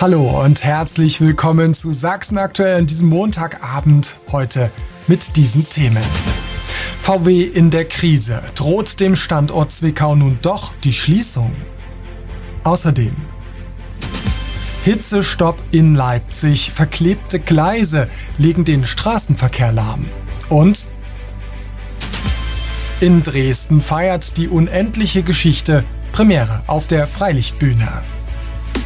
Hallo und herzlich willkommen zu Sachsen aktuell an diesem Montagabend, heute mit diesen Themen. VW in der Krise, droht dem Standort Zwickau nun doch die Schließung? Außerdem Hitzestopp in Leipzig, verklebte Gleise legen den Straßenverkehr lahm. Und in Dresden feiert die unendliche Geschichte Premiere auf der Freilichtbühne.